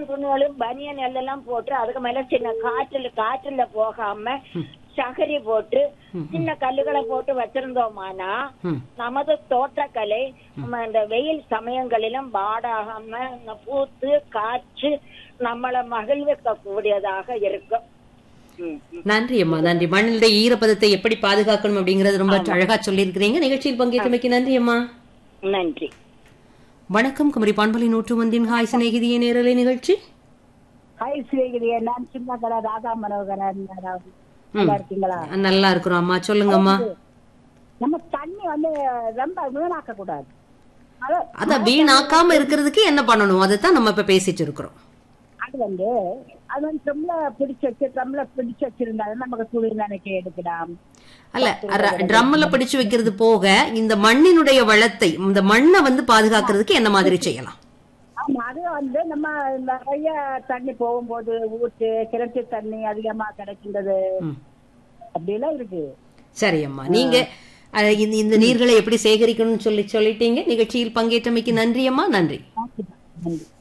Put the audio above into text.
துணிகளும் பனியன் எல்லாம் போட்டு அதுக்கு மேல சின்ன காற்றுல போகாம சகரி போட்டு சின்ன கல்லுகளை போட்டு வச்சிருந்தோமானா நமது தோட்டக்கலை இந்த வெயில் சமயங்களிலும் பாடாகாம பூத்து காய்ச்சி நம்மளை மகிழ்விக்க கூடியதாக இருக்கும். நன்றி அம்மா, நன்றி. மண்ணினுடைய ஈரப்பதத்தை எப்படி பாதுகாக்கணும் அப்படிங்கறது ரொம்ப அழகா சொல்லியிருக்கிறீங்க. நிகழ்ச்சியில் பங்கேற்றமைக்கு நன்றி அம்மா. நன்றி. வணக்கம். குமரி பண்பலை 101 ஹாய் சிநேகிதிய நேரலை நிகழ்ச்சி. ஹாய் சிநேகிதிய, நான் சின்னகலா ராதா மனோகரன். நல்லா இருக்கீங்களா? நல்லா இருக்கிறோம் அம்மா, சொல்லுங்கம்மா. நம்ம தண்ணி ரொம்ப வீணாக்க கூடாது. அத வீணாக்காம இருக்கிறதுக்கு என்ன பண்ணணும், அதைத்தான் நம்ம இப்ப பேசிட்டு இருக்கிறோம். அது ட்ரம்ல பிடிச்சு வச்சிருந்தா நமக்கு குளிர் நினைக்க எடுக்கலாம். அல்ல, ட்ரம்ல பிடிச்சு வைக்கிறது போக இந்த மண்ணினுடைய வளத்தை, இந்த மண்ணை பாதுகாக்கிறதுக்கு என்ன மாதிரி செய்யலாம்? ஆமா, அது நம்ம நிறைய தண்ணி போகும்போது ஊட்டு கிணற்று தண்ணி அதிகமா கிடைக்கின்றது அப்படிலாம் இருக்கு. சரி அம்மா, நீங்க இந்த நீர்களை எப்படி சேகரிக்கணும்னு சொல்லிட்டீங்க. நிகழ்ச்சியில் பங்கேற்றமைக்கு நன்றி அம்மா. நன்றி.